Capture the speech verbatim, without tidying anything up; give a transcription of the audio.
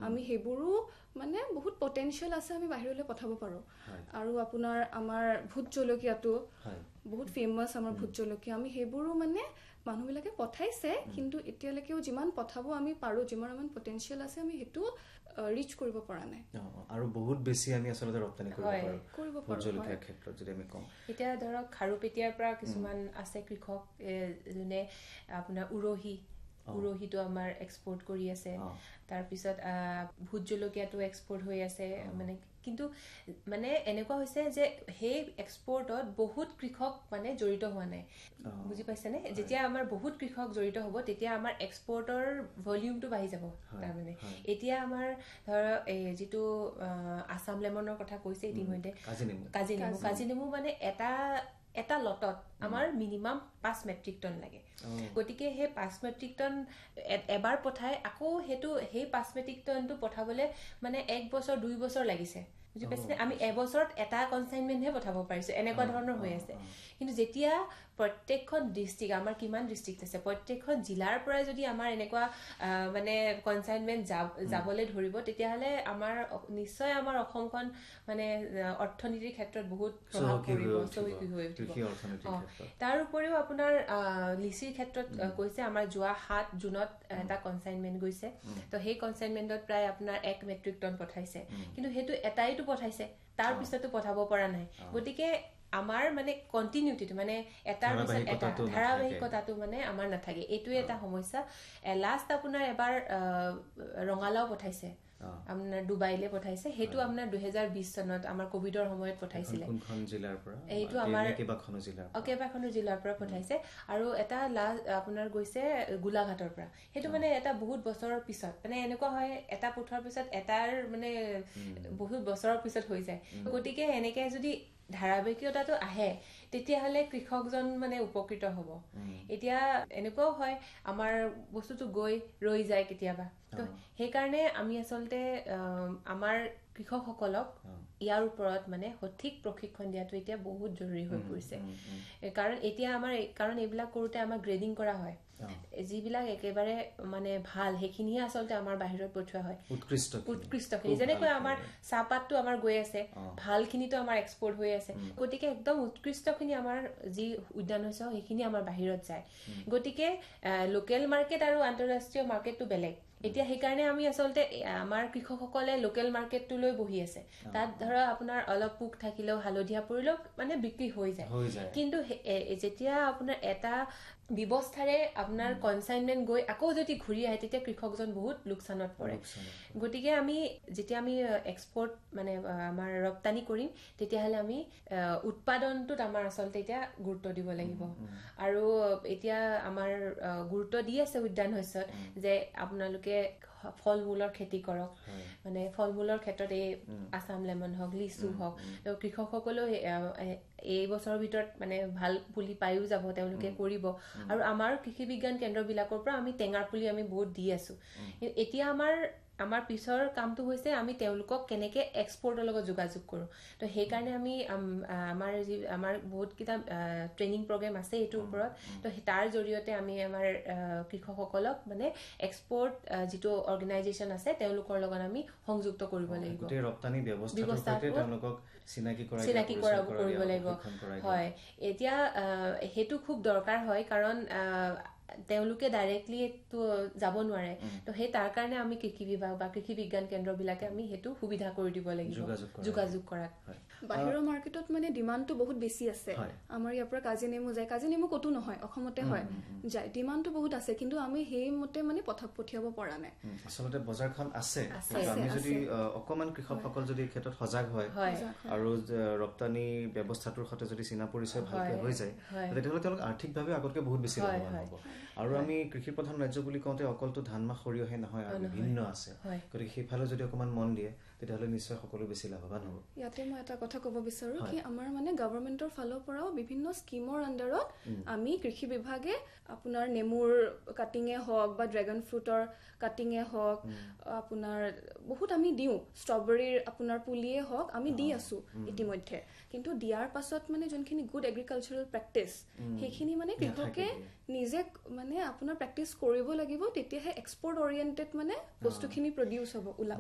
আমি হেবোৰো মানে বহুত পটেনশিয়াল আছে আমি বাহিৰলৈ পঠাব পাৰো আৰু আপোনাৰ আমাৰ ভূত জলকীয়াটো বহুত ফেমাস আমাৰ ভূত জলকীয়া আমি হেবোৰো মানে মানুহবিলাকে পঠাইছে কিন্তু এতিয়ালৈকেও যিমান পঠাব আমি পাৰো যিমান আমাৰ পটেনশিয়াল আছে আমি হেতু ৰিচ কৰিব পৰা নাই আৰু বহুত বেছি আমি আসলে ৰপ্তানি কৰিব পাৰো কৰিব পাৰো ভূত জলকীয়াৰ ক্ষেত্ৰত যদি আমি কম এতিয়া ধৰক খাৰুপেটিয়াৰ পৰা কিছুমান আছে কৃষক জনে আপোনাৰ উৰহি উৰহিটো আমাৰ এক্সপোৰ্ট কৰি আছে তাৰ পিছত ভূত জলকীয়াটো এক্সপোৰ্ট হৈ আছে মানে কিন্তু মানে এনেকুৱা হৈছে যে হে এক্সপোৰ্টত বহুত কৃষক মানে জড়িত হোৱা নাই বুজি পাইছেনে যেতিয়া আমাৰ বহুত কৃষক জড়িত হ'ব তেতিয়া আমাৰ এক্সপোৰ্টৰ ভলিউমটো বাঢ়ি যাব তাৰ মানে এতিয়া আমাৰ ধৰ এই যেটো আসাম লেমনৰ কথা কৈছে ইতিমধ্যে কাজিনেমু কাজিনেমু কাজিনেমু মানে এটা এটা লটত আমাৰ মিনিমাম পাঁচ মেট্ৰিক টন লাগে গতিকে হে পাঁচ মেট্ৰিক টন এবাৰ পঠাই আকৌ হেতু হে পাঁচ মেট্ৰিক টনটো পঠাবলে মানে এক বছৰ দুই বছৰ লাগিছে বুজি পাইছে আমি এবছৰত এটা কনসাইনমেন্ট হে পঠাব পাৰিছো এনেকুৱা ধৰণৰ হৈ আছে কিন্তু যেতিয়া প্ৰত্যেকখন ডিস্ট্ৰিক্ট আমাৰ কিমান ডিস্ট্ৰিক্ট আছে প্ৰত্যেকখন জিলাৰ পৰা যদি আমাৰ এনেকুৱা মানে কনসাইনমেন্ট যাবলৈ ধৰিব তেতিয়া হলে আমাৰ নিশ্চয় আমাৰ অসমখন মানে অৰ্থনীতিৰ ক্ষেত্ৰত বহুত প্ৰভাৱ পৰিব চহকী হৈ উঠিব তাৰ উপৰিও আপোনাৰ লিচিৰ ক্ষেত্ৰত কৈছে আমাৰ যোৱা সাত জুনত এটা কনসাইনমেন্ট গৈছে তো সেই কনসাইনমেন্টত প্ৰায় আপোনাৰ এক মেট্ৰিক টন পঠাইছে কিন্তু হেতু এটাইটো পঠাইছে তাৰ পিছতো পঠাব পৰা নাই গতিকে আমাৰ মানে কন্টিনিউটিটো মানে এটাৰ পিছত এটা ধাৰাবাহিকতাটো মানে আমাৰ নাথাকে এইটো এটা সমস্যা লাষ্ট আপোনাৰ এবাৰ ৰঙালাও পঠাইছে আপোনাৰ দুবাইলে পঠাইছে হেতু আপোনাৰ দুই হাজাৰ বিশ চনত আমাৰ কোভিডৰ সময়ত পঠাইছিলে কোনখন জিলাৰ পৰা এইটো আমাৰ কেবাখন জিলাৰ পৰা কেবাখন জিলাৰ পৰা পঠাইছে আৰু এটা লাষ্ট আপোনাৰ গৈছে গোলাঘাটৰ পৰা হেতু মানে এটা বহুত বছৰৰ পিছত মানে এনেকুৱা হয় এটা পঠোৱাৰ পিছত এটাৰ মানে বহুত বছৰৰ পিছত হৈ যায় গতিকে এনেকে যদি ধাৰাবাহিকতাটো আহে তেতিয়া হলে কৃষকজন মানে উপকৃত হ'ব এতিয়া এনেকুৱাও হয় আমাৰ বস্তুটো গৈ ৰৈ যায় কেতিয়াবা তো সেই কাৰণে আমি আসলতে আমাৰ কৃষকসকলক ইয়াৰ ওপৰত মানে সঠিক প্ৰশিক্ষণ দিয়াটো এতিয়া বহুত জৰুৰী হৈ পৰিছে কাৰণ এতিয়া আমাৰ কাৰণ এইবিলাক কৰোতে আমাৰ গ্ৰেডিং কৰা হয় যিবিলাক একেবাৰে মানে ভাল হেখিনিহে আসলতে আমাৰ বাহিৰত পঠোৱা হয় উৎকৃষ্ট উৎকৃষ্ট যেনেকৈ আমাৰ চাহপাতটো আমাৰ গৈ আছে ভালখিনিটো আমাৰ এক্সপোৰ্ট হৈ আছে গতিকে একদম উৎকৃষ্টখিনি আমাৰ যি উদ্যান হৈছে হেখিনি আমাৰ বাহিৰত যায় গতিকে লোকেল মাৰ্কেট আৰু আন্তঃৰাষ্ট্ৰীয় মাৰ্কেটটো বেলেগ এতিয়া সেই কাৰণে আমি আসলতে আমাৰ কৃষকসকলে লোকেল মাৰ্কেটটো লৈ বহি আছে তাত ধৰা আপোনাৰ অলপ পুক থাকিলেও হালধিয়া পৰিলেও মানে বিক্ৰী হৈ যায় কিন্তু যেতিয়া আপোনাৰ এটা ব্যৱস্থাৰে আপোনাৰ কনসাইনমেন্ট গৈ আকৌ যদি ঘূৰি আহে তেতিয়া কৃষকজন বহুত লোকচানত পৰে গতিকে আমি যেতিয়া আমি এক্সপোৰ্ট মানে আমাৰ ৰপ্তানি কৰিম তেতিয়া হলে আমি উৎপাদনটোত আমাৰ আসলতে এতিয়া গুৰুত্ব দিব লাগিব আৰু এতিয়া আমাৰ গুৰুত্ব দি আছে উদ্যান শস্যত যে আপোনালোকে ফল মূলৰ খেতি কৰক মানে ফল মূলৰ ক্ষেত্ৰত এই আসাম লেমন হক লিচু হক তো কৃষকসকলেও এই বছৰৰ ভিতৰত মানে ভাল পুলি পায়ো যাব তেওঁলোকে কৰিব আৰু আমাৰ কৃষি বিজ্ঞান কেন্দ্ৰবিলাকৰ পৰা আমি টেঙাৰ পুলি আমি বহুত দি আছো এতিয়া আমাৰ আমাৰ পিছৰ কামটো হৈছে আমি তেওঁলোকক কেনেকে এক্সপোৰ্টৰ লগত যোগাযোগ কৰো তো সেই কাৰণে আমি আমাৰ যি আমাৰ বহুত কিটা ট্ৰেইনিং প্ৰগ্ৰাম আছে এইটোৰ ওপৰত তো তাৰ জৰিয়তে আমি আমাৰ কৃষকসকলক মানে এক্সপোৰ্ট যিটো অৰ্গানাইজেচন আছে তেওঁলোকৰ লগত আমি সংযুক্ত কৰিব লাগিব গোটেই ৰপ্তানি ব্যৱস্থাটোৰ সৈতে তেওঁলোকক চিনাকি কৰাই চিনাকি কৰিব লাগিব হয় এতিয়া হেতু খুব দৰকাৰ হয় কাৰণ তেওঁলোকে ডাইৰেক্টলি তো যাব নোৱাৰে তো সেই তাৰ কাৰণে আমি কৃষি বিভাগ বা কৃষি বিজ্ঞান কেন্দ্ৰ বিলাকে আমি হেতু সুবিধা কৰি দিব লাগিব যোগাযোগ কৰাত বাহিৰৰ মাৰ্কেটত মানে ডিমান্ডটো বহুত বেছি আছে আমাৰ ইয়াৰ পৰা কাজিনেমু যায় কাজিনেমু কতো নহয় অসমতে হয় যায় ডিমান্ডটো বহুত আছে কিন্তু আমি সেই মতে মানে পঠাব পঠিয়াব পৰা নাই আসলতে বজাৰখন আছে আমি যদি অকমান কৃষকসকল যদি ক্ষেত্ৰত সজাগ হয় আৰু ৰপ্তানি ব্যৱস্থাটোৰ সৈতে যদি চিনা পৰিচয় ভালকে হৈ যায় তেতিয়াহ'লে তেওঁলোক আৰ্থিকভাৱে আগতকৈ বহুত বেছি লাভৱান হ'ব আৰু আমি কৃষি প্ৰধান ৰাজ্য বুলি কওঁতে অকলটো ধান মাহ সৰিয়হে নহয় আৰু বিভিন্ন আছে গতিকে সেইফালে যদি অকমান মন দিয়ে তেতিয়াহ'লে নিশ্চয় সকলো বেছি লাভৱান হ'ব ইয়াতে মই এটা কথা ক'ব বিচাৰো কি আমাৰ মানে গভৰ্ণমেন্টৰ ফালৰ পৰাও বিভিন্ন স্কিমৰ আন্ডাৰত আমি কৃষি বিভাগে আপোনাৰ নেমুৰ কাটিঙে হওক বা ড্ৰাগন ফ্ৰুটৰ কাটিঙে হওক আপোনাৰ বহুত আমি দিও ষ্ট্ৰবেৰীৰ আপোনাৰ পুলিয়ে হওক আমি দি আছো ইতিমধ্যে কিন্তু দিয়াৰ পাছত মানে যোনখিনি গুড এগ্ৰিকালচাৰাল প্ৰেক্টিছ সেইখিনি মানে কৃষকে নিজে মানে আপোনাৰ প্ৰেক্টিছ কৰিব লাগিব তেতিয়াহে এক্সপোৰ্ট অৰিয়েন্টেড মানে বস্তুখিনি প্ৰডিউস হ'ব